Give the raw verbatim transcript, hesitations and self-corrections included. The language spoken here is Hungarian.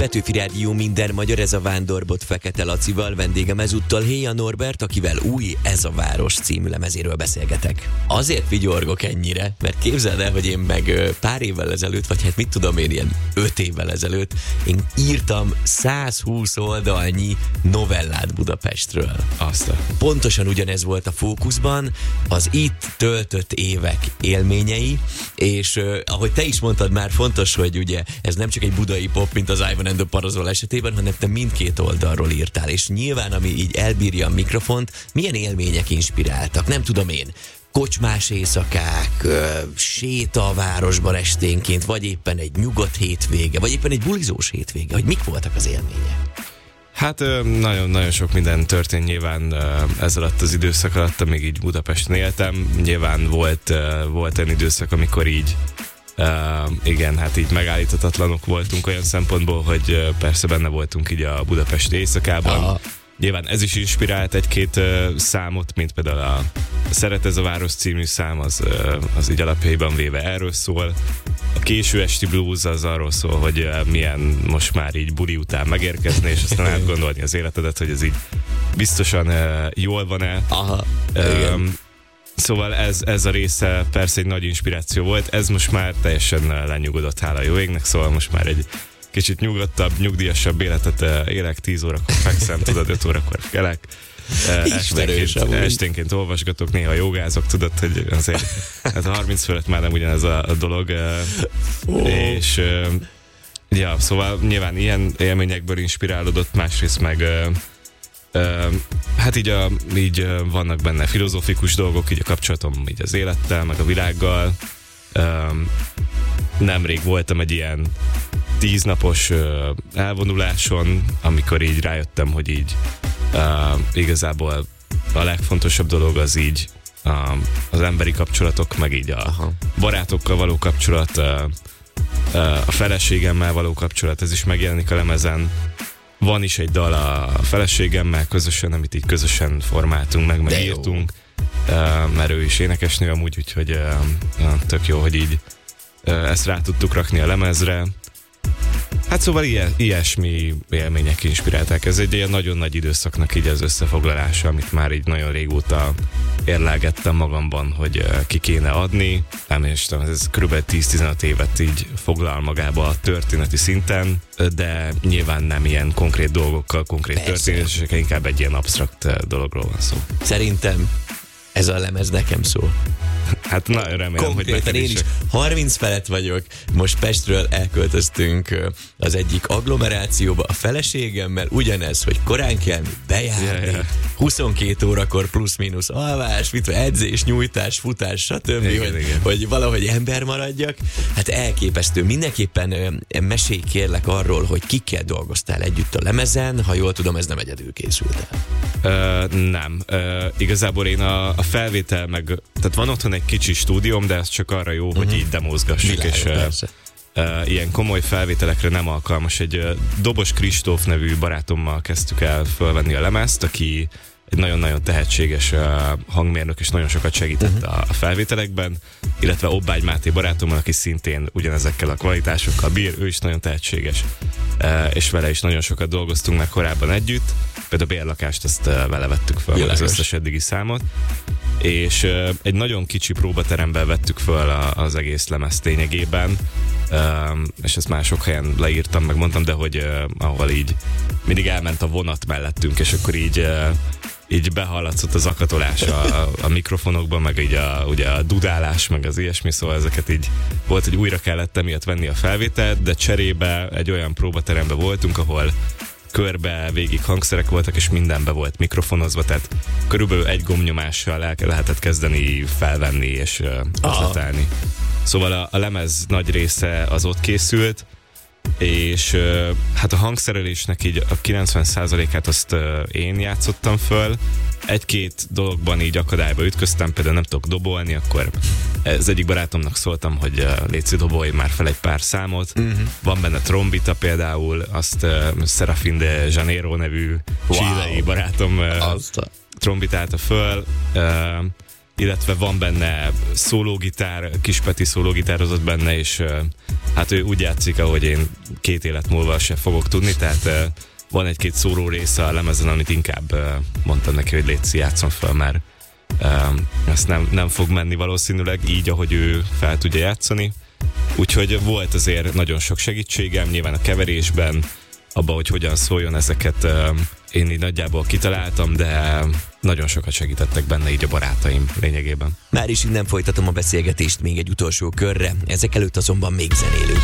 Petőfi Rádió minden magyar, ez a Vándorbot Fekete Lacival, vendégem ezúttal Héja Norbert, akivel új Ez a város című lemezéről beszélgetek. Azért vigyorgok ennyire, mert képzeld el, hogy én meg pár évvel ezelőtt, vagy hát mit tudom én, ilyen öt évvel ezelőtt, én írtam százhúsz oldalnyi novellát Budapestről. Azt a... Pontosan ugyanez volt a fókuszban, az itt töltött évek élményei, és uh, ahogy te is mondtad már, fontos, hogy ugye ez nem csak egy budai pop, mint az Ivan and the Parasol esetében, hanem te mindkét oldalról írtál, és nyilván, ami így elbírja a mikrofont, milyen élmények inspiráltak, nem tudom én, kocsmás éjszakák, ö, séta a városban esténként, vagy éppen egy nyugodt hétvége, vagy éppen egy bulizós hétvége, hogy mik voltak az élmények? Hát nagyon-nagyon sok minden történt nyilván ez alatt az időszak alatt, amíg így Budapesten éltem. Nyilván volt, volt olyan időszak, amikor így Uh, igen, hát így megállíthatatlanok voltunk olyan szempontból, hogy uh, persze benne voltunk így a budapesti éjszakában. Aha. Nyilván ez is inspirált egy-két uh, számot, mint például a Szeret ez a város című szám, az, uh, az így alapjaiban véve erről szól. A késő esti blues az arról szól, hogy uh, milyen most már így buli után megérkezni, és aztán átgondolni az életedet, hogy ez így biztosan uh, jól van-e. Aha, um, Szóval ez, ez a része persze egy nagy inspiráció volt, ez most már teljesen lenyugodott, hála jó égnek, szóval most már egy kicsit nyugodtabb, nyugdíjasabb életet élek, tíz órakor fekszem, tudod, öt órakor kelek. Esténként, esténként olvasgatok, néha jogázok, tudod, hogy azért hát harminc fölött már nem ugyanez a, a dolog. Oh. És ja, szóval nyilván ilyen élményekből inspirálódott, másrészt meg Uh, hát így, a, így uh, vannak benne filozófikus dolgok, így a kapcsolatom így az élettel, meg a világgal. Uh, nemrég voltam egy ilyen tíznapos uh, elvonuláson, amikor így rájöttem, hogy így uh, igazából a legfontosabb dolog az így uh, az emberi kapcsolatok, meg így a Aha. barátokkal való kapcsolat, uh, uh, a feleségemmel való kapcsolat, ez is megjelenik a lemezen. Van is egy dal a feleségemmel közösen, amit így közösen formáltunk meg, meg írtunk, uh, mert ő is énekesnő amúgy, úgyhogy uh, tök jó, hogy így uh, ezt rá tudtuk rakni a lemezre. Hát szóval ilyen, ilyesmi élmények inspirálták. Ez egy ilyen nagyon nagy időszaknak így az összefoglalása, amit már így nagyon régóta érlelgettem magamban, hogy uh, ki kéne adni. Nem is tudom, ez kb. tíz-tizenöt évet így foglal magába a történeti szinten, de nyilván nem ilyen konkrét dolgokkal, konkrét történetekkel, inkább egy ilyen absztrakt dologról van szó. Szerintem ez a lemez nekem szól. Hát nagyon remélem, konkrétan hogy én is. harminc felett vagyok, most Pestről elköltöztünk az egyik agglomerációba a feleségemmel, ugyanez, hogy korán kell bejárni, yeah, yeah. huszonkét órakor plusz-minusz alvás, mit edzés, nyújtás, futás, stb., igen, hogy, igen. hogy valahogy ember maradjak. Hát elképesztő. Mindenképpen mesélj kérlek arról, hogy kikkel dolgoztál együtt a lemezen, ha jól tudom, ez nem egyedül készült el. Uh, nem. Uh, igazából én a, a felvétel meg, tehát van otthon egy kicsi stúdióm, de ez csak arra jó, uh-huh. hogy így demózgassuk, és uh, uh, ilyen komoly felvételekre nem alkalmas. Egy uh, Dobos Kristóf nevű barátommal kezdtük el fölvenni a lemezt, aki egy nagyon-nagyon tehetséges uh, hangmérnök, és nagyon sokat segített uh-huh. a, a felvételekben, illetve Obbágy Máté barátommal, aki szintén ugyanezekkel a kvalitásokkal bír, ő is nagyon tehetséges, uh, és vele is nagyon sokat dolgoztunk meg korábban együtt. Például a bérlakást, ezt uh, vele vettük föl, Jö, az összes eddigi számot, és uh, egy nagyon kicsi próbateremben vettük föl a, az egész lemez lényegében, uh, és ezt már sok helyen leírtam, meg mondtam, de hogy uh, ahol így mindig elment a vonat mellettünk, és akkor így uh, így behallatszott az akatolás a, a mikrofonokban, meg így a, ugye a dudálás, meg az ilyesmi, szóval ezeket így volt, hogy újra kellett emiatt venni a felvételt, de cserébe egy olyan próbateremben voltunk, ahol körbe végig hangszerek voltak, és mindenbe volt mikrofonozva, tehát körülbelül egy gombnyomással el lehetett kezdeni felvenni és ötletelni. Szóval a, a lemez nagy része az ott készült, és uh, hát a hangszerelésnek így a kilencven százalékát azt uh, én játszottam föl. Egy-két dologban így akadályba ütköztem, például nem tudok dobolni, akkor az egyik barátomnak szóltam, hogy uh, létszik, dobolj már fel egy pár számot. Uh-huh. Van benne trombita például, azt uh, Serafin de Janeiro nevű wow. chilei barátom uh, trombitálta föl. Uh, illetve van benne szólógitár, Kis Peti szólógitározott benne, és hát ő úgy játszik, ahogy én két élet múlva se fogok tudni, tehát van egy-két szóló része a lemezen, amit inkább mondtam neki, hogy létszi, játszom fel, mert ezt nem, nem fog menni valószínűleg így, ahogy ő fel tudja játszani. Úgyhogy volt azért nagyon sok segítségem, nyilván a keverésben, abban, hogy hogyan szóljon, ezeket én így nagyjából kitaláltam, de nagyon sokat segítettek benne így a barátaim lényegében. Már is innen folytatom a beszélgetést még egy utolsó körre, ezek előtt azonban még zenélünk.